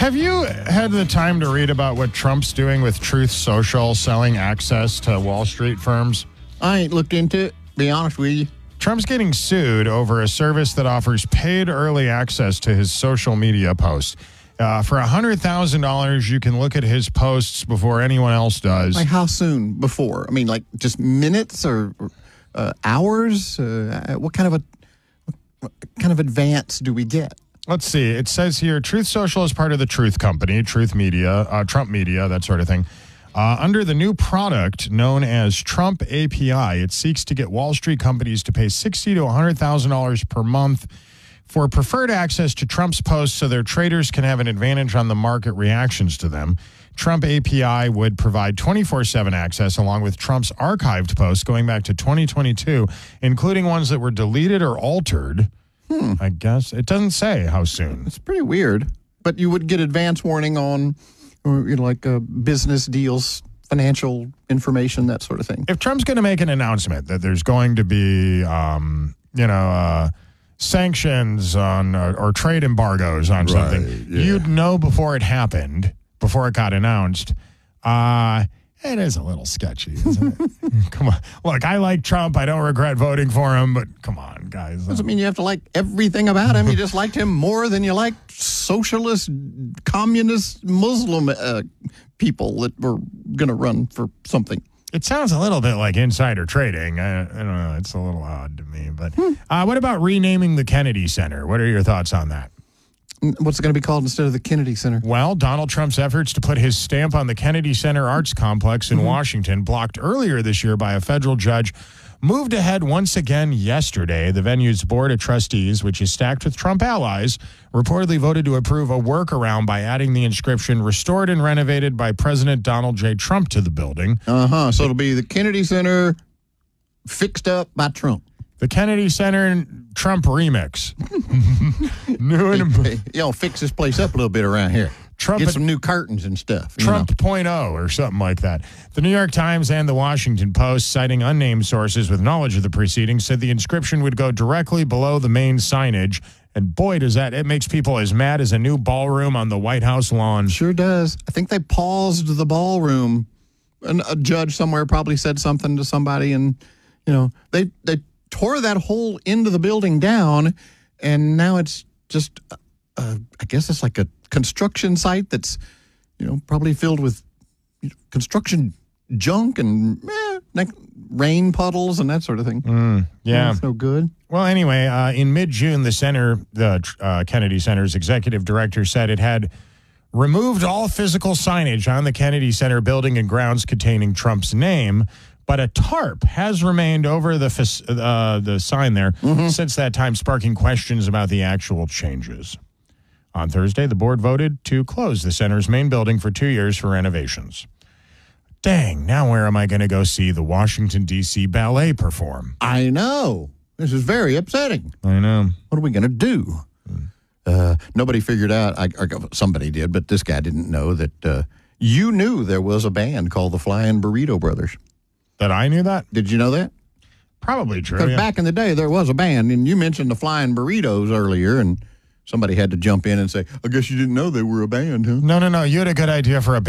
Have you had the time to read about what Trump's doing with Truth Social, selling access to Wall Street firms? I ain't looked into it, be honest with you. Trump's getting sued over a service that offers paid early access to his social media posts. For $100,000, you can look at his posts before anyone else does. Like how soon before? I mean, like just minutes or hours? What kind of advance do we get? Let's see. It says here, Truth Social is part of the Truth Company, Truth Media, Trump Media, that sort of thing. Under the new product known as Trump API, it seeks to get Wall Street companies to pay $60,000 to $100,000 per month for preferred access to Trump's posts so their traders can have an advantage on the market reactions to them. Trump API would provide 24/7 access along with Trump's archived posts going back to 2022, including ones that were deleted or altered. I guess. It doesn't say how soon. It's pretty weird. But you would get advance warning on business deals, financial information, that sort of thing. If Trump's going to make an announcement that there's going to be, sanctions on or trade embargoes on something, you'd know before it happened, before it got announced. It is a little sketchy, isn't it? Come on. Look, I like Trump. I don't regret voting for him, but come on, guys. Doesn't mean you have to like everything about him. You just liked him more than you liked socialist, communist, Muslim people that were going to run for something. It sounds a little bit like insider trading. I don't know. It's a little odd to me. But what about renaming the Kennedy Center? What are your thoughts on that? What's it going to be called instead of the Kennedy Center? Well, Donald Trump's efforts to put his stamp on the Kennedy Center Arts Complex in Washington, blocked earlier this year by a federal judge, moved ahead once again yesterday. The venue's board of trustees, which is stacked with Trump allies, reportedly voted to approve a workaround by adding the inscription, restored and renovated by President Donald J. Trump, to the building. So it'll be the Kennedy Center fixed up by Trump. The Kennedy Center Trump remix. Fix this place up a little bit around here. Get some new curtains and stuff. Trump .0 or something like that. The New York Times and the Washington Post, citing unnamed sources with knowledge of the proceedings, said the inscription would go directly below the main signage. And boy, it makes people as mad as a new ballroom on the White House lawn. Sure does. I think they paused the ballroom. And a judge somewhere probably said something to somebody, and they tore that whole end of the building down, and now it's just, I guess it's like a construction site that's, probably filled with construction junk and rain puddles and that sort of thing. That's no good. Well, anyway, in mid-June, the Kennedy Center's executive director said it had removed all physical signage on the Kennedy Center building and grounds containing Trump's name, but a tarp has remained over the sign there since that time, sparking questions about the actual changes. On Thursday, the board voted to close the center's main building for 2 years for renovations. Dang, now where am I going to go see the Washington, D.C. Ballet perform? I know. This is very upsetting. I know. What are we going to do? Nobody figured out, somebody did, but this guy didn't know that you knew there was a band called the Flying Burrito Brothers. That I knew that? Did you know that? Probably true. Because back in the day, there was a band, and you mentioned the Flying Burritos earlier, and somebody had to jump in and say, I guess you didn't know they were a band, huh? No. You had a good idea for a band.